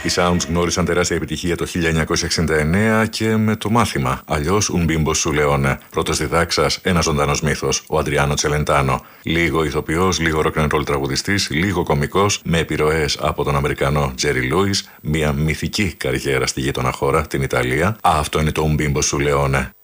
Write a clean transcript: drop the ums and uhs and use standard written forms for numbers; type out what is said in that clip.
Οι Sounds γνώρισαν τεράστια επιτυχία το 1969 και με το μάθημα, αλλιώς Un Bimbo Su Leone. Πρώτος διδάξας, ένας ζωντανός μύθος, ο Αντριάνο Τσελεντάνο. Λίγο ηθοποιός, λίγο rock and roll τραγουδιστής, λίγο κωμικός, με επιρροές από τον Αμερικανό Jerry Lewis, μια μυθική καριέρα στη γείτονα χώρα, την Ιταλία. Αυτό είναι το Un Bimbo Su Leone.